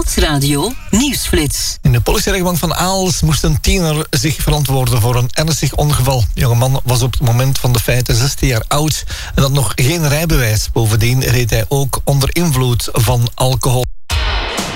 Nieuwsradio Nieuwsflits. In de politierechtbank van Aalst moest een tiener zich verantwoorden voor een ernstig ongeval. De jongeman was op het moment van de feiten 16 jaar oud en had nog geen rijbewijs. Bovendien reed hij ook onder invloed van alcohol.